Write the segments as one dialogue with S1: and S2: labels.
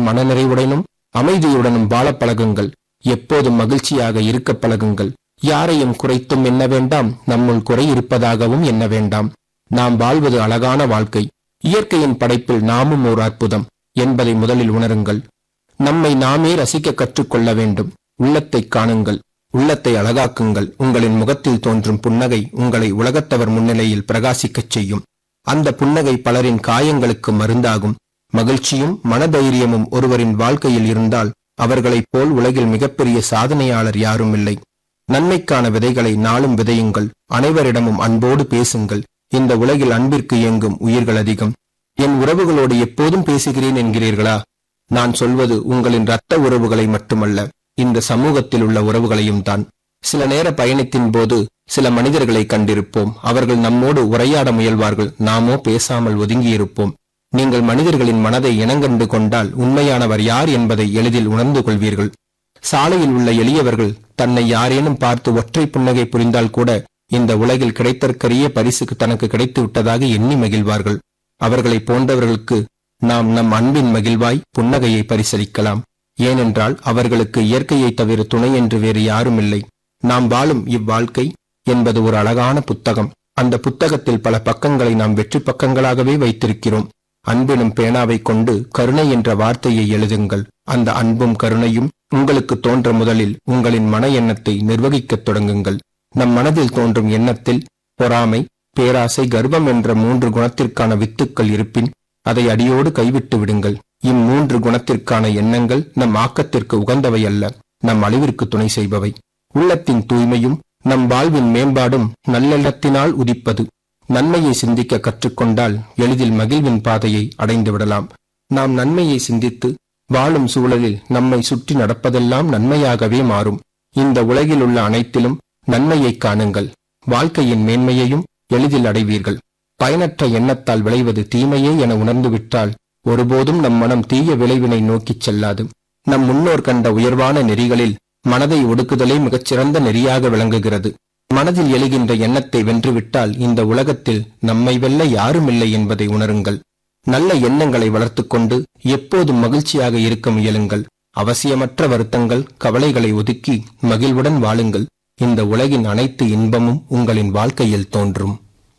S1: மனநிறைவுடனும் அமைதியுடனும் வாழ பழகுங்கள். எப்போதும் மகிழ்ச்சியாக இருக்க பழகுங்கள். யாரையும் குறைத்தும் எண்ண வேண்டாம், நம்முள் குறை இருப்பதாகவும் எண்ண வேண்டாம். நாம் வாழ்வது அழகான வாழ்க்கை. இயற்கையின் படைப்பில் நாமும் ஒரு அற்புதம் என்பதை முதலில் உணருங்கள். நம்மை நாமே ரசிக்க கற்றுக்கொள்ள வேண்டும். உள்ளத்தை காணுங்கள், உள்ளத்தை அழகாக்குங்கள். உங்களின் முகத்தில் தோன்றும் புன்னகை உங்களை உலகத்தவர் முன்னிலையில் பிரகாசிக்கச் செய்யும். அந்த புன்னகை பலரின் காயங்களுக்கு மருந்தாகும். மகிழ்ச்சியும் மனதைரியமும் ஒருவரின் வாழ்க்கையில் இருந்தால் அவர்களைப் போல் உலகில் மிகப்பெரிய சாதனையாளர் யாரும் இல்லை. நன்மைக்கான விதைகளை நாளும் விதையுங்கள். அனைவரிடமும் அன்போடு பேசுங்கள். இந்த உலகில் அன்பிற்கு இயங்கும் உயிர்கள் அதிகம். என் உறவுகளோடு எப்போதும் பேசுகிறேன் என்கிறீர்களா? நான் சொல்வது உங்களின் இரத்த உறவுகளை மட்டுமல்ல, இந்த சமூகத்தில் உள்ள உறவுகளையும் தான். சில நேர பயணத்தின் போது சில மனிதர்களை கண்டிருப்போம். அவர்கள் நம்மோடு உரையாட முயல்வார்கள், நாமோ பேசாமல் ஒதுங்கியிருப்போம். நீங்கள் மனிதர்களின் மனதை இனங்கண்டு கொண்டால் உண்மையானவர் யார் என்பதை எளிதில் உணர்ந்து கொள்வீர்கள். சாலையில் உள்ள எளியவர்கள் தன்னை யாரேனும் பார்த்து ஒற்றை புன்னகை புரிந்தால் கூட இந்த உலகில் கிடைத்தற்கரிய பரிசுக்கு தனக்கு கிடைத்து விட்டதாக எண்ணி மகிழ்வார்கள். அவர்களை போன்றவர்களுக்கு நாம் நம் அன்பின் மகிழ்வாய் புன்னகையை பரிசளிக்கலாம். ஏனென்றால் அவர்களுக்கு இயற்கையை தவிர துணை என்று வேறு யாரும் இல்லை. நாம் வாழும் இவ்வாழ்க்கை என்பது ஒரு அழகான புத்தகம். அந்த புத்தகத்தில் பல பக்கங்களை நாம் வெற்றி பக்கங்களாகவே வைத்திருக்கிறோம். அன்பினும் பேனாவை கொண்டு கருணை என்ற வார்த்தையை எழுதுங்கள். அந்த அன்பும் கருணையும் உங்களுக்கு தோன்ற முதலில் உங்களின் மன எண்ணத்தை நிர்வகிக்கத் தொடங்குங்கள். நம் மனதில் தோன்றும் எண்ணத்தில் பொறாமை, பேராசை, கர்வம் என்ற 3 குணத்திற்கான வித்துக்கள் இருப்பின் அதை அடியோடு கைவிட்டு விடுங்கள். இம்3 குணத்திற்கான எண்ணங்கள் நம் ஆக்கத்திற்கு உகந்தவை அல்ல, நம் அழிவிற்கு துணை செய்பவை. உள்ளத்தின் தூய்மையும் நம் வாழ்வின் மேம்பாடும் நல்லெண்ணத்தினால் உதிப்பது. நன்மையை சிந்திக்க கற்றுக்கொண்டால் எளிதில் மகிழ்வின் பாதையை அடைந்து விடலாம். நாம் நன்மையை சிந்தித்து வாழும் சூழலில் நம்மை சுற்றி நடப்பதெல்லாம் நன்மையாகவே மாறும். இந்த உலகில் உள்ள அனைத்திலும் நன்மையை காணுங்கள். வாழ்க்கையின் மேன்மையையும் எளிதில் அடைவீர்கள். பயனற்ற எண்ணத்தால் விளைவது தீமையே என உணர்ந்துவிட்டால் ஒருபோதும் நம் மனம் தீய விளைவினை நோக்கிச் செல்லாது. நம் முன்னோர் கண்ட உயர்வான நெறிகளில் மனதை ஒடுக்குதலே மிகச்சிறந்த நெறியாக விளங்குகிறது. மனதில் எழுகின்ற எண்ணத்தை வென்றுவிட்டால் இந்த உலகத்தில் நம்மை வெல்ல யாரும் இல்லை என்பதை உணருங்கள். நல்ல எண்ணங்களை வளர்த்துக்கொண்டு எப்போதும் மகிழ்ச்சியாக இருக்க முயலுங்கள். அவசியமற்ற வருத்தங்கள், கவலைகளை ஒதுக்கி மகிழ்வுடன் வாழுங்கள். இந்த உலகின் அனைத்து இன்பமும் உங்களின் வாழ்க்கையில் தோன்றும்.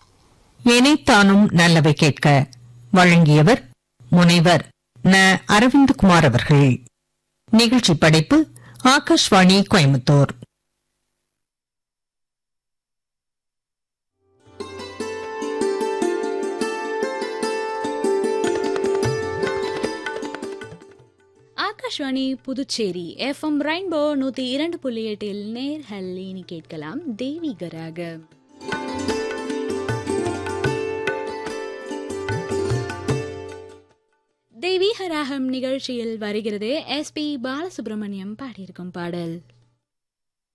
S2: இணைத்தானும் நல்லவை கேட்க வழங்கியவர் முனைவர் ந. அரவிந்த்குமார் அவர்கள். நிகழ்ச்சி படைப்பு ஆகாஷ்வாணி கோயம்புத்தூர்.
S3: ஆகாஷ்வாணி புதுச்சேரி FM ரெயின்போ 102.8 நேர்ஹல்லினி கேட்கலாம் தெய்வீகராக. தெய்வீகராகம் நிகழ்ச்சியில் வருகிறது SP பாலசுப்ரமணியம் பாடியிருக்கும் பாடல்.